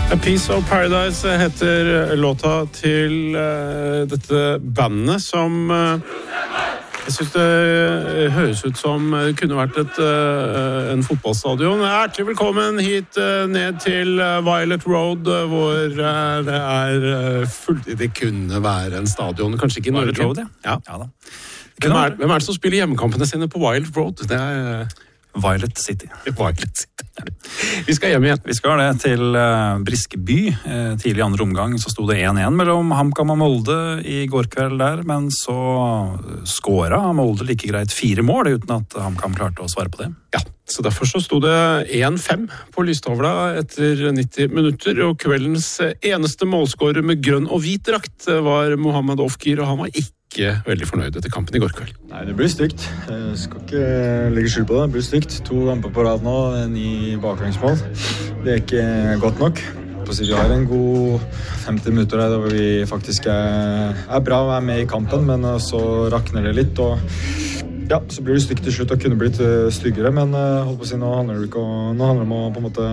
A Piece of Paradise heter låta til dette bandet som jeg synes det høres ut som det kunne vært en fotballstadion. Hjertelig velkommen hit ned til Violet Road, hvor det fullt. Det kunne være en stadion, kanskje ikke i Norge. Violet Road, ja. Ja da. Hvem det som spiller hjemmekampene sine på Violet Road? Det Violet City. Violet City. Vi skal hjem igjen. Vi skal det til Briskeby. Tidlig i andre omgang så sto det 1-1 mellom HamKam og Molde i går kveld der, men så skåret Molde like greit 4 mål uten at HamKam klarte å svare på det. Ja, så derfor så sto det 1-5 på lystavla etter 90 minutter, og kveldens eneste målskårer med grønn og hvit drakt var Mohammed Ofgir, og han var ikke veldig fornøyd etter kampen i går kveld. Nei, det blir stygt. Jeg skal ikke legge skyld på det. Det blir stygt. 2 kamper på rad nå, 9 baklengsmål. Det ikke godt nok. Vi har en god 50 minutter der, hvor vi faktisk bra å være med i kampen, men så rakner det litt, og ja, så blir det stygt til slutt og kunne blitt styggere, men holdt på å si, nå handler det om å på en måte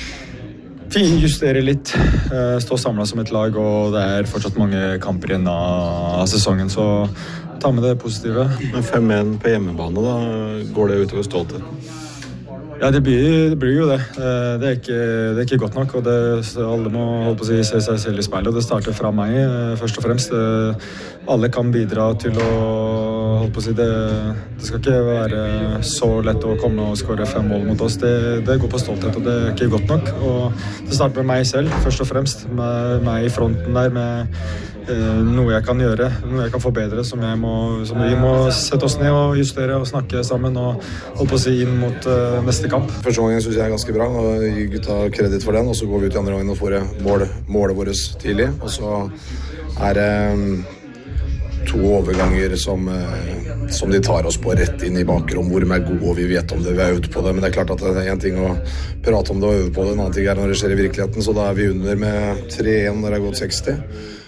finjustere litt, stå samlet som et lag, og det fortsatt mange kamper igjen av sesongen, så ta med det positive. Men 5-1 på hjemmebane, da går det utover stoltheten? Ja, det blir jo det. Det er ikke godt nok, og alle må holde på å si, se seg selv i speilet, og det starter fra meg, først og fremst. Alle kan bidra til å holde på å si, det skal ikke være så lett å komme og skåre 5 mål mot oss. Det går på stolthet, og det er ikke godt nok. Og det starter med meg selv, først og fremst, med meg i fronten der, med noe jeg kan gjøre, noe jeg kan forbedre, som vi må sette oss ned og justere og snakke sammen og holde på å si inn mot neste kamp. Første gangen synes jeg ganske bra, og gir gutta kreditt for den, og så går vi ut i andre gangen og får målet vårt tidlig, og så det 2 overganger som de tar oss på rett inn i bakrom, hvor de gode, og vi vet om det, vi øvd på det, men det klart at det en ting å prate om det og øve på det, en annen ting når det skjer i virkeligheten, så da vi under med 3-1 når det gått 60.